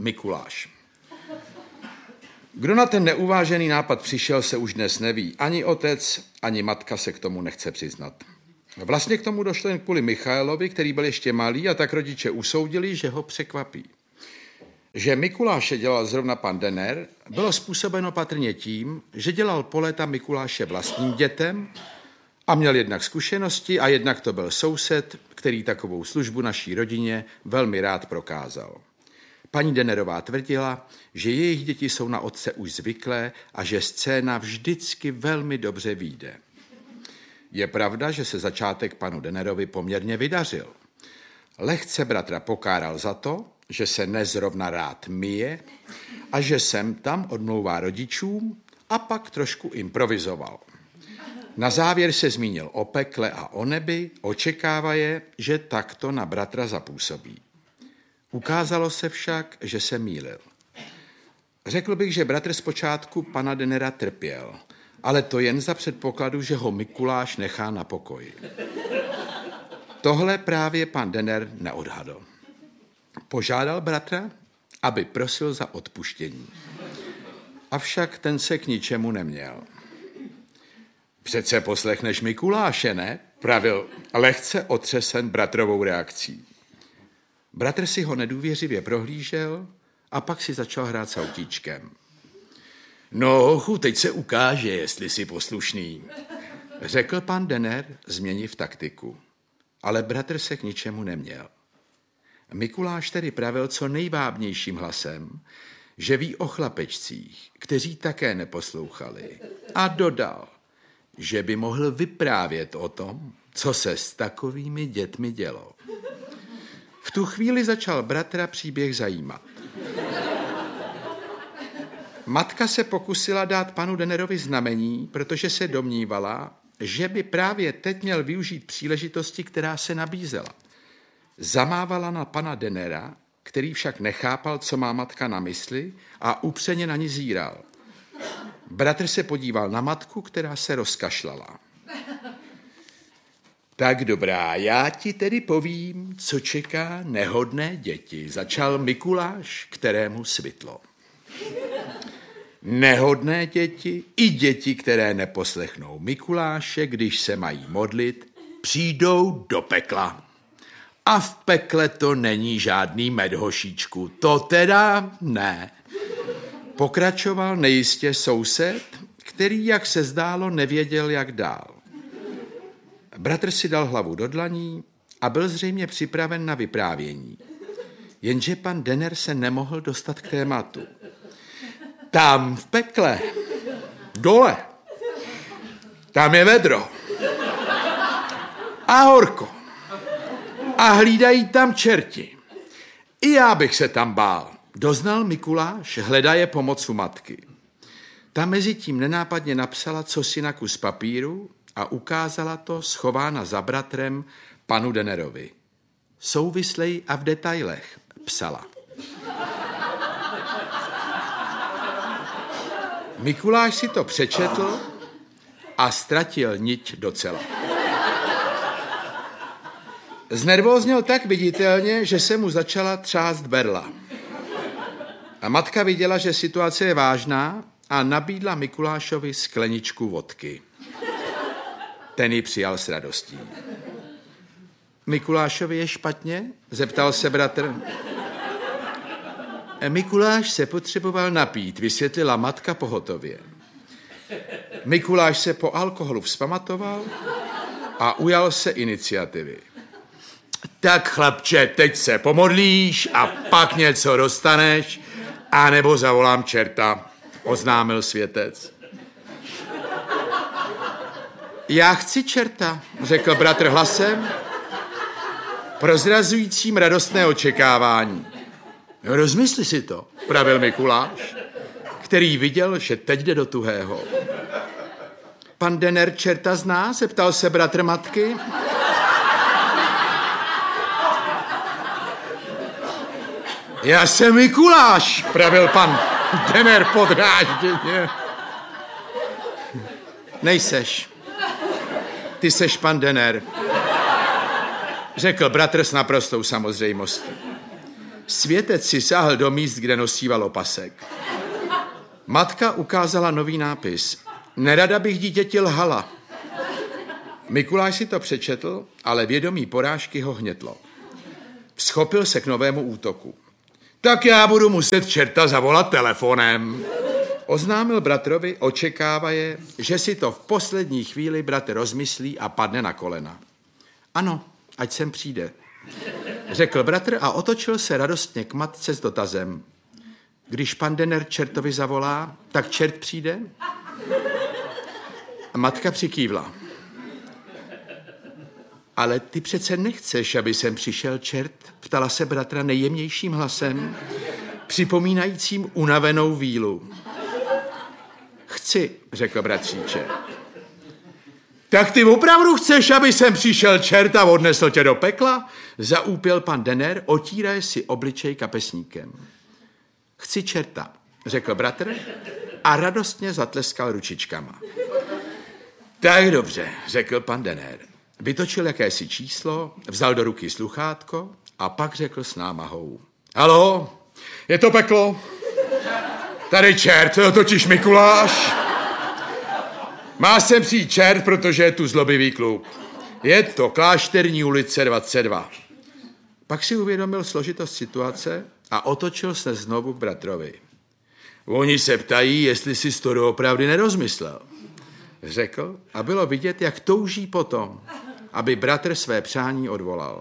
Mikuláš. Kdo na ten neuvážený nápad přišel, se už dnes neví. Ani otec, ani matka se k tomu nechce přiznat. Vlastně k tomu došlo jen kvůli Michailovi, který byl ještě malý, a tak rodiče usoudili, že ho překvapí. Že Mikuláše dělal zrovna pan Denner, bylo způsobeno patrně tím, že dělal po léta Mikuláše vlastním dětem a měl jednak zkušenosti a jednak to byl soused, který takovou službu naší rodině velmi rád prokázal. Paní Dennerová tvrdila, že jejich děti jsou na otce už zvyklé a že scéna vždycky velmi dobře vyjde. Je pravda, že se začátek panu Dennerovi poměrně vydařil. Lehce bratra pokáral za to, že se nezrovna rád myje a že sem tam odmlouvá rodičům, a pak trošku improvizoval. Na závěr se zmínil o pekle a o nebi, očekávaje, že takto na bratra zapůsobí. Ukázalo se však, že se mýlil. Řekl bych, že bratr zpočátku pana Dennera trpěl, ale to jen za předpokladu, že ho Mikuláš nechá na pokoji. Tohle právě pan Denner neodhadl. Požádal bratra, aby prosil za odpuštění. Avšak ten se k ničemu neměl. Přece poslechneš Mikuláše, ne? Pravil lehce otřesen bratrovou reakcí. Bratr si ho nedůvěřivě prohlížel a pak si začal hrát s autíčkem. No, hochu, teď se ukáže, jestli jsi poslušný, řekl pan Denner, změniv taktiku. Ale bratr se k ničemu neměl. Mikuláš tedy pravil co nejvábnějším hlasem, že ví o chlapečcích, kteří také neposlouchali, a dodal, že by mohl vyprávět o tom, co se s takovými dětmi dělo. V tu chvíli začal bratra příběh zajímat. Matka se pokusila dát panu Dennerovi znamení, protože se domnívala, že by právě teď měl využít příležitosti, která se nabízela. Zamávala na pana Dennera, který však nechápal, co má matka na mysli, a upřeně na ní zíral. Bratr se podíval na matku, která se rozkašlala. Tak dobrá, já ti tedy povím, co čeká nehodné děti, začal Mikuláš, kterému svitlo. Nehodné děti i děti, které neposlechnou Mikuláše, když se mají modlit, přijdou do pekla. A v pekle to není žádný med, hošíčku, to teda ne. Pokračoval nejistě soused, který, jak se zdálo, nevěděl, jak dál. Bratr si dal hlavu do dlaní a byl zřejmě připraven na vyprávění. Jenže pan Denner se nemohl dostat k tématu. Tam v pekle, dole, tam je vedro a horko a hlídají tam čerti. I já bych se tam bál, doznal Mikuláš, hledaje pomoc u matky. Ta mezi tím nenápadně napsala cosi na kus papíru a ukázala to schována za bratrem panu Dennerovi. Souvislej a v detailech, psala. Mikuláš si to přečetl a ztratil niť docela. Znervózněl tak viditelně, že se mu začala třást berla. A matka viděla, že situace je vážná, a nabídla Mikulášovi skleničku vodky. Ten ji přijal s radostí. Mikulášovi je špatně? Zeptal se bratr. Mikuláš se potřeboval napít, vysvětlila matka pohotově. Mikuláš se po alkoholu vzpamatoval a ujal se iniciativy. Tak chlapče, teď se pomodlíš a pak něco dostaneš, anebo zavolám čerta, oznámil světec. Já chci čerta, řekl bratr hlasem, prozrazujícím radostné očekávání. Rozmysli si to, pravil Mikuláš, který viděl, že teď jde do tuhého. Pan Denner čerta zná, zeptal se bratr matky. Já jsem Mikuláš, pravil pan Denner podrážděně. Nejseš. Ty seš pan Denner, řekl bratr s naprostou samozřejmostí. Světec si sáhl do míst, kde nosíval opasek. Matka ukázala nový nápis. Nerada bych dítěti lhala. Mikuláš si to přečetl, ale vědomí porážky ho hnětlo. Vzchopil se k novému útoku. Tak já budu muset čerta zavolat telefonem. Oznámil bratrovi, očekávaje, že si to v poslední chvíli bratr rozmyslí a padne na kolena. Ano, ať sem přijde, řekl bratr a otočil se radostně k matce s dotazem. Když pan Denner čertovi zavolá, tak čert přijde? A matka přikývla. Ale ty přece nechceš, aby sem přišel čert, ptala se bratra nejjemnějším hlasem, připomínajícím unavenou vílu. Chci, řekl bratříček. Tak ty opravdu chceš, aby sem přišel čert a odnesl tě do pekla? Zaúpěl pan Denner, otíraje si obličej kapesníkem. Chci čerta, řekl bratr a radostně zatleskal ručičkama. Tak dobře, řekl pan Denner. Vytočil jakési číslo, vzal do ruky sluchátko a pak řekl s námahou. Haló, je to peklo? Tady čert, totiž Mikuláš. Má sem přijít čert, protože je tu zlobivý kluk. Je to Klášterní ulice 22. Pak si uvědomil složitost situace a otočil se znovu k bratrovi. Oni se ptají, jestli si to doopravdy nerozmyslel, řekl a bylo vidět, jak touží potom, aby bratr své přání odvolal.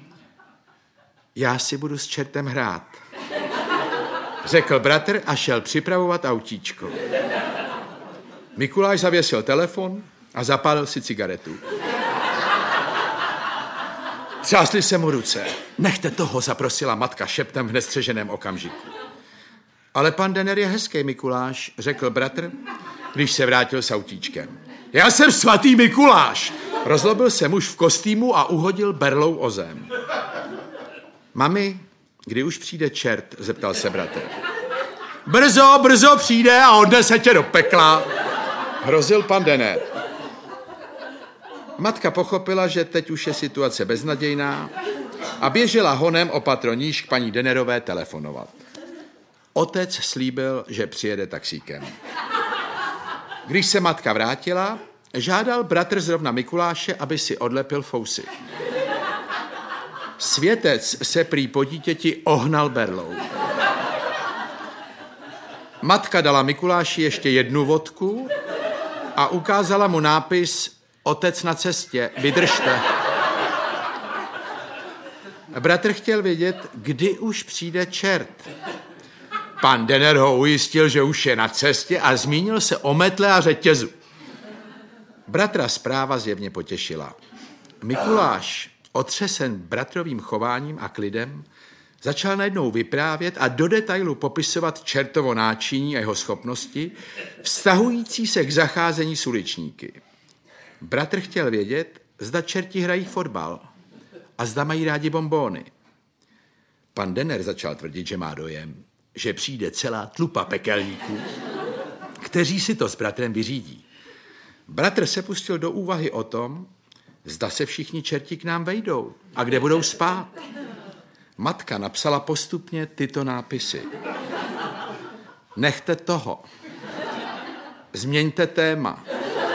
Já si budu s čertem hrát, řekl bratr a šel připravovat autíčko. Mikuláš zavěsil telefon a zapálil si cigaretu. Třásly se mu ruce. Nechte toho, zaprosila matka šeptem v nestřeženém okamžiku. Ale pan Denner je hezký, Mikuláš, řekl bratr, když se vrátil s autíčkem. Já jsem svatý Mikuláš, rozlobil se muž v kostýmu a uhodil berlou o zem. Mami, kdy už přijde čert, zeptal se bratr. Brzo přijde a odnese tě do pekla, hrozil pan Denner. Matka pochopila, že teď už je situace beznadějná a běžela honem o patro níž k paní Dennerové telefonovat. Otec slíbil, že přijede taxíkem. Když se matka vrátila, žádal bratr zrovna Mikuláše, aby si odlepil fousy. Světec se prý po dítěti ohnal berlou. Matka dala Mikuláši ještě jednu vodku a ukázala mu nápis Otec na cestě, vydržte. Bratr chtěl vědět, kdy už přijde čert. Pan Denner ho ujistil, že už je na cestě a zmínil se o metle a řetězu. Bratra zpráva zjevně potěšila. Mikuláš, otřesen bratrovým chováním a klidem, začal najednou vyprávět a do detailu popisovat čertovo náčiní a jeho schopnosti, vztahující se k zacházení s uličníky. Bratr chtěl vědět, zda čerti hrají fotbal a zda mají rádi bonbóny. Pan Denner začal tvrdit, že má dojem, že přijde celá tlupa pekelníků, kteří si to s bratrem vyřídí. Bratr se pustil do úvahy o tom, zda se všichni čerti k nám vejdou a kde budou spát. Matka napsala postupně tyto nápisy. Nechte toho. Změňte téma.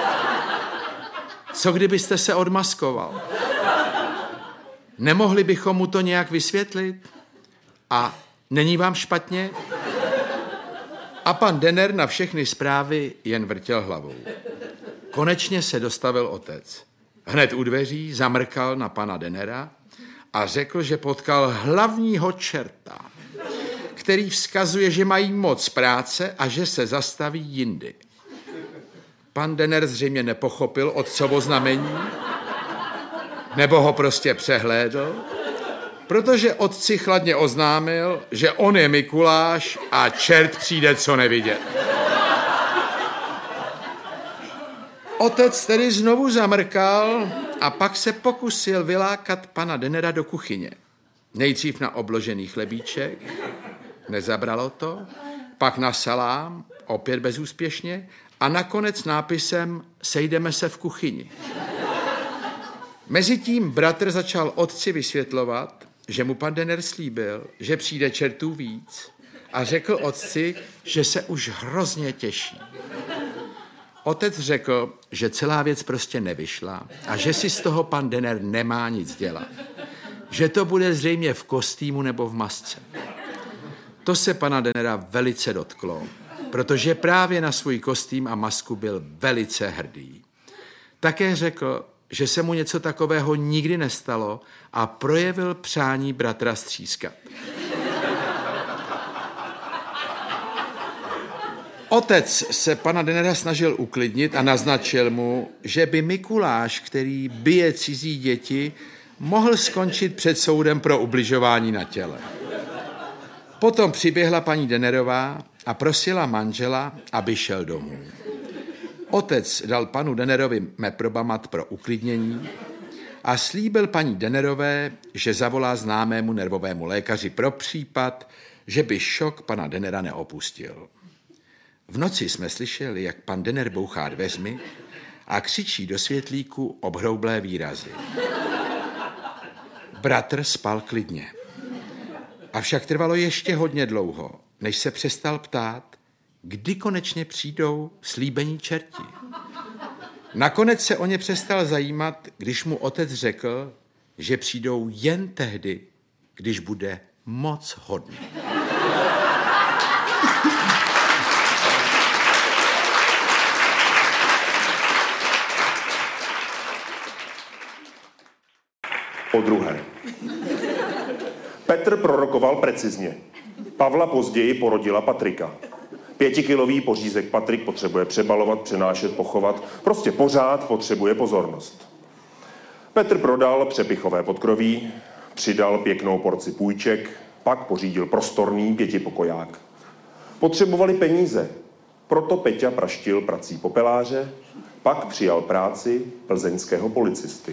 Co kdybyste se odmaskoval? Nemohli bychom mu to nějak vysvětlit? A není vám špatně? A pan Denner na všechny zprávy jen vrtěl hlavou. Konečně se dostavil otec. Hned u dveří zamrkal na pana Dennera a řekl, že potkal hlavního čerta, který vzkazuje, že mají moc práce a že se zastaví jindy. Pan Denner zřejmě nepochopil otcovo znamení, nebo ho prostě přehlédl, protože otci chladně oznámil, že on je Mikuláš a čert přijde co nevidět. Otec tedy znovu zamrkal a pak se pokusil vylákat pana Dennera do kuchyně. Nejdřív na obložený chlebíček, nezabralo to, pak na salám, opět bezúspěšně, a nakonec nápisem Sejdeme se v kuchyni. Mezitím bratr začal otci vysvětlovat, že mu pan Denner slíbil, že přijde čertů víc a řekl otci, že se už hrozně těší. Otec řekl, že celá věc prostě nevyšla a že si z toho pan Denner nemá nic dělat. Že to bude zřejmě v kostýmu nebo v masce. To se pana Dennera velice dotklo, protože právě na svůj kostým a masku byl velice hrdý. Také řekl, že se mu něco takového nikdy nestalo a projevil přání bratra střískat. Otec se pana Dennera snažil uklidnit a naznačil mu, že by Mikuláš, který bije cizí děti, mohl skončit před soudem pro ubližování na těle. Potom přiběhla paní Dennerová a prosila manžela, aby šel domů. Otec dal panu Dennerovi meprobamat pro uklidnění a slíbil paní Dennerové, že zavolá známému nervovému lékaři pro případ, že by šok pana Dennera neopustil. V noci jsme slyšeli, jak pan Denner bouchá dveřmi a křičí do světlíku obhroublé výrazy. Bratr spal klidně. Avšak trvalo ještě hodně dlouho, než se přestal ptát, kdy konečně přijdou slíbení čerti. Nakonec se o ně přestal zajímat, když mu otec řekl, že přijdou jen tehdy, když bude moc hodný. Podruhé. Petr prorokoval precizně. Pavla později porodila Patrika. 5kilový pořízek Patrik potřebuje přebalovat, přenášet, pochovat. Prostě pořád potřebuje pozornost. Petr prodal přepichové podkroví, přidal pěknou porci půjček, pak pořídil prostorný 5pokoják. Potřebovali peníze, proto Peťa praštil prací popeláře, pak přijal práci plzeňského policisty.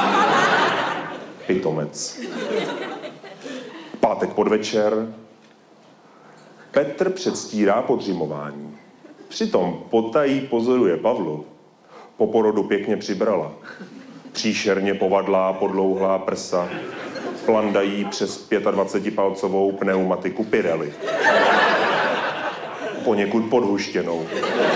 Pitomec. Pátek podvečer. Petr předstírá podřimování. Přitom potají pozoruje Pavlu. Po porodu pěkně přibrala. Příšerně povadlá, podlouhlá prsa. Plandají přes 25palcovou pneumatiku Pirelli. Poněkud podhuštěnou.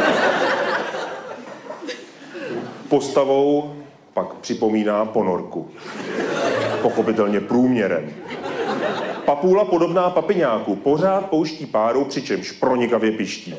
Postavou pak připomíná ponorku. Pochopitelně průměrem. Papůla podobná papiňáku pořád pouští páru, přičemž pronikavě piští.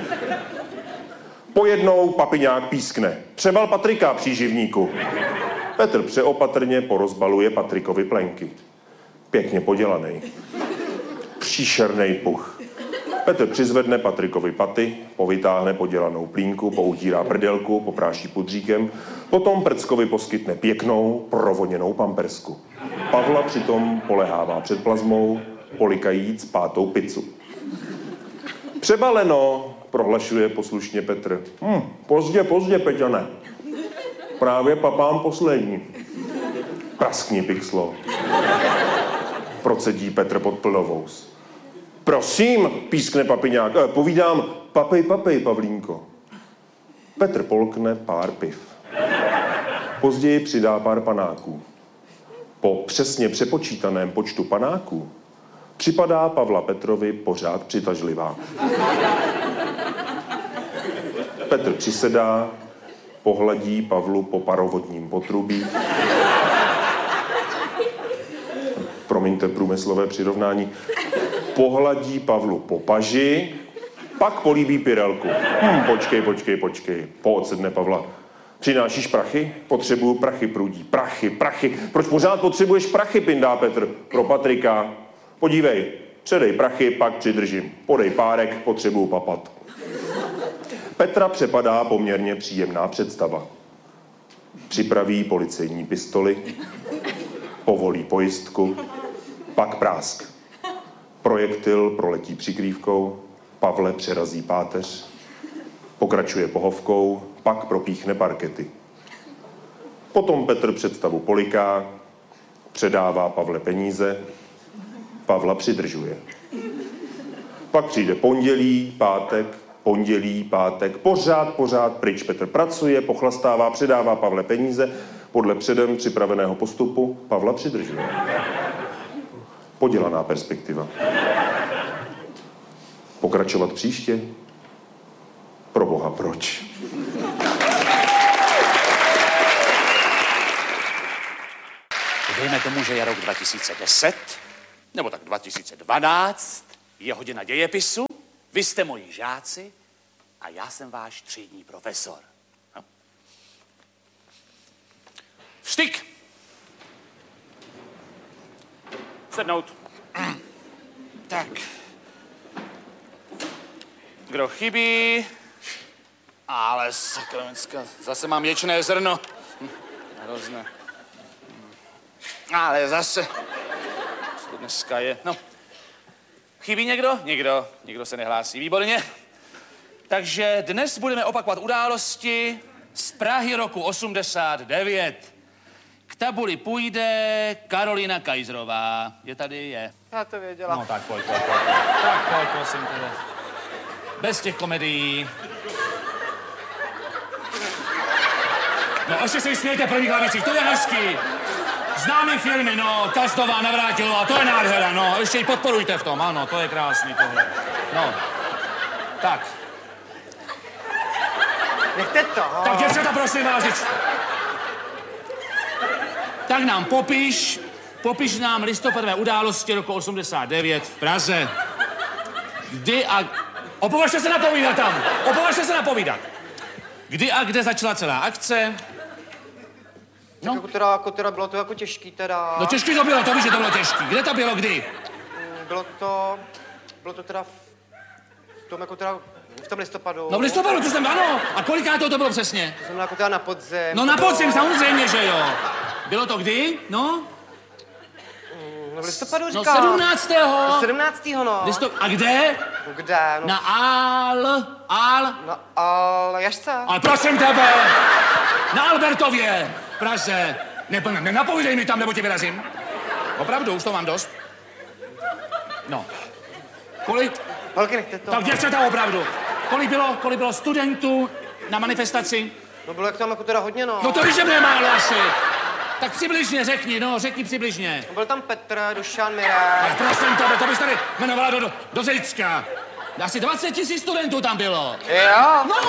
Pojednou papiňák pískne. Přebal Patrika, příživníku. Petr přeopatrně porozbaluje Patrikovi plenky. Pěkně podělaný. Příšernej puch. Petr přizvedne Patrikovi paty, povytáhne podělanou plínku, poutírá prdelku, popráší pudříkem, potom Prckovi poskytne pěknou, provoněnou pampersku. Pavla přitom polehává před plazmou, polikajíc 5. pizzu. Přebaleno, prohlašuje poslušně Petr. Pozdě, Peťane. Právě papám poslední. Praskni, pixlo. Procedí Petr pod plnovous. Prosím, pískne papiňák. Povídám, papej, Pavlínko. Petr polkne pár piv. Později přidá pár panáků. Po přesně přepočítaném počtu panáků připadá Pavla Petrovi pořád přitažlivá. Petr přisedá, pohladí Pavlu po parovodním potrubí. Promiňte průmyslové přirovnání. Pohladí Pavlu po paži, pak políbí Pirelku. Počkej. Poodsedne Pavla. Přinášíš prachy? Potřebuju prachy, prudí. Prachy. Proč pořád potřebuješ prachy, pindá Petr. Pro Patrika. Podívej, předej prachy, pak přidržím. Podej párek, potřebuju papat. Petra přepadá poměrně příjemná představa. Připraví policejní pistoli, povolí pojistku, pak prásk. Projektil proletí přikrývkou, Pavle přerazí páteř, pokračuje pohovkou, pak propíchne parkety. Potom Petr představu poliká, předává Pavle peníze, Pavla přidržuje. Pak přijde pondělí, pátek, pořád pryč. Petr pracuje, pochlastává, předává Pavle peníze, podle předem připraveného postupu Pavla přidržuje. Podělaná perspektiva. Pokračovat příště? Proboha, proč? Dejme tomu, že je rok 2010, nebo tak 2012, je hodina dějepisu, vy jste moji žáci a já jsem váš třídní profesor. No. Vstyk! Sednout. Tak. Kdo chybí? Ale sakramenská, zase mám ječné zrno. Hrozné. Ale zase. Co to dneska je? No. Chybí někdo? Nikdo se nehlásí. Výborně. Takže dnes budeme opakovat události z Prahy roku 89. K tabuli půjde Karolina Kajzrová. Je tady? Je. Já to věděla. No tak pojď. Tak pojď, prosím tebe. Bez těch komedií. No, ještě se smějte prvních lavicích, to je hezký. Známý filmy, no, Kastová, Navrátilová, to je nádhera, no, ještě ji podporujte v tom, ano, to je krásný tohle. No, tak. Nechte to. Tak děvčata, prosím vás, tak nám popiš nám listopadové události roku 89 v Praze. Kdy a... Opovažte se napovídat. Kdy a kde začala celá akce? No. Jako teda bylo to jako těžký teda. No těžký to bylo, to víš, že to bylo těžký. Kde to bylo, kdy? Bylo to teda v tom listopadu. No v listopadu, to jsem, ano. A koliká to bylo přesně? To znamená jako teda na podzim. No na podzim, samozřejmě, že jo. Bylo to kdy? No? No v listopadu No říkám. 17. 17. no. A kde? Kde? No. Na Na Aljašce. Ale prosím tebe, na Albertově, v Praze. Nenapovídej mi tam, nebo tě vyrazím. Opravdu, už to mám dost. No. Kolik? Holky, nechte to. Tak děvčata, opravdu. Kolik bylo studentů na manifestaci? No bylo jak tam jako teda hodně, no. No to víš, že mě málo asi. Tak přibližně řekni přibližně. Byl tam Petr, Dušan, Mirek. Ale prosím tebe, to bys tady jmenovala do Zejcka. Asi 20 000 studentů tam bylo. Jo? No!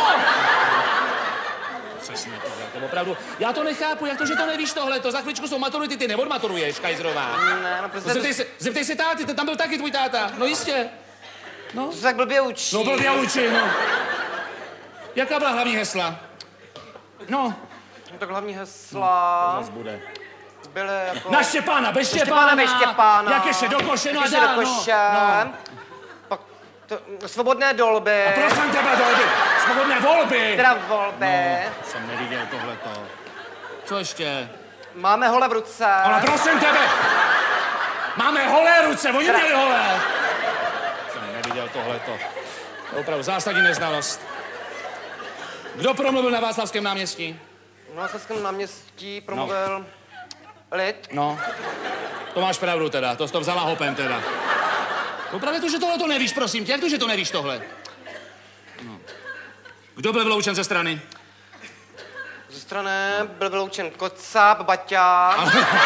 Přesně tohle, to opravdu. Já to nechápu, jak to, že to nevíš tohleto. Za chvíličku jsou maturity, ty neodmaturuješ, Kajzrová. Ne, no prostě... Zeptej se táty, tam byl taky tvůj táta. No jistě. No. To se tak blbě učí. No blbě učí, no. Jaká byla hlavní hesla? No. No tak hlavní hesla... To zas bude. Byly jako... Na Štěpána, bez Štěpána. Bez Štěpána. Jak ještě do koše, no a ještě do dál, koše. no. Pak svobodné dolby. A prosím tebe, dolby. Svobodné volby. Teda volby. No, jsem neviděl tohleto. Co ještě? Máme hole v ruce. Ale prosím tebe. Máme holé ruce, oni měli holé. Jsem neviděl tohleto. To je opravdu zásadní neznalost. Kdo promluvil na Václavském náměstí? Na Václavském náměstí promluvil Lid. No, to máš pravdu teda, to jsi to vzala hopem teda. No právě to, že tohle to nevíš, prosím tě, jak to, že to nevíš tohle? No. Kdo byl vyloučen ze strany? Ze strany byl vyloučen Kocáb, Baťák,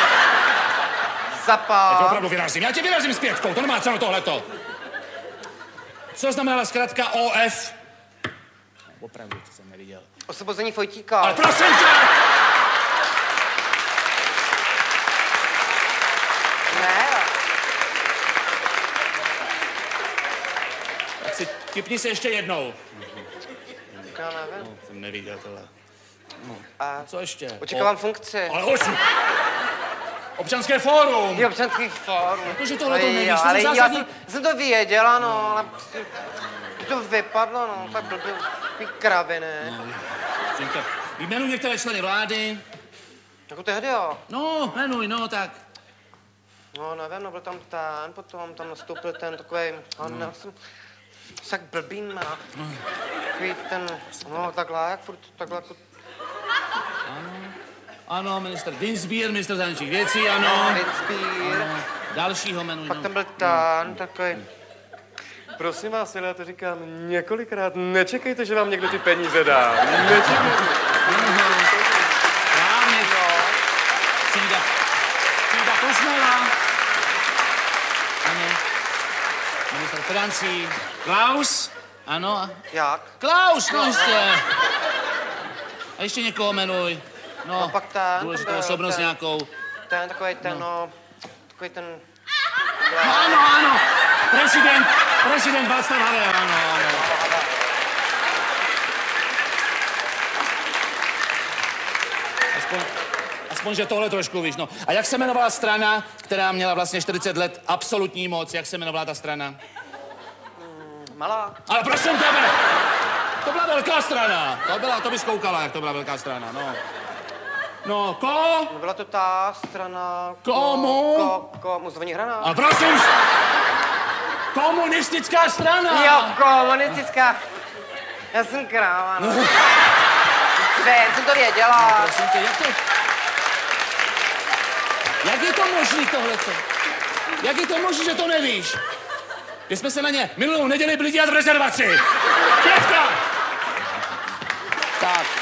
Zapá. Já tě opravdu vyrazím, já tě vyrazím s pětkou, to nemá cenu tohleto. Co znamenala zkratka OF? Opravdu, to jsem neviděl. Osvobození Fojtíka. Ale prosím tě! Ne. Tak si tipni se ještě jednou. Já nevím. No, jsem neviděl tohle. No. A Co ještě? očekávám funkci. Ale osm. Občanské fórum. Je občanských fórum. Protože tohle to nevíš, to ale je já zásadní... jsem to věděla, no, ale to vypadlo, no, tak blbě, kraviny. No. Jmenuji některé členy vlády. Jako tehdy, jo. No, jmenuj, no, tak. No, nevím, no, byl tam ten, potom tam nastoupil ten takovej, no, jsem tak blbý, no. Takový ten, no, takhle, jak furt, takhle, jako... Ano, ministr Dinsbier, ministr zahraničních věcí, ano. Dinsbier. Ano. Dalšího jmenuj, Pak no. tam byl ten, takový... Prosím vás, já to říkám několikrát, nečekejte, že vám někdo ty peníze dá. Nečekejte. Správně. Cída Kosmela. Ministr financí. Klaus? Ano. Jak? Klaus, no jistě. A ještě někoho jmenuj. No, No pak ten důležitou byl, osobnost nějakou. Ten, takový ten, takový ten... No, ano. Prezident Václav Havel, ano. Aspoň, že tohle trošku víš, no. A jak se jmenovala strana, která měla vlastně 40 let absolutní moc? Jak se jmenovala ta strana? Malá. Ale prosím tebe! To byla velká strana. To bys koukala, jak to byla velká strana, no. No, No byla to ta strana... Komu? Komu zvoní hrana? A prosím! Komunistická strana! Jo, komunistická. Já jsem kráva, no. Teď jsem to věděla. Prosím tě, jak je to možný tohleto? Jak je to možný, že to nevíš? My jsme se na ně minulou neděli byli dělat v rezervaci. Pětka! Tak.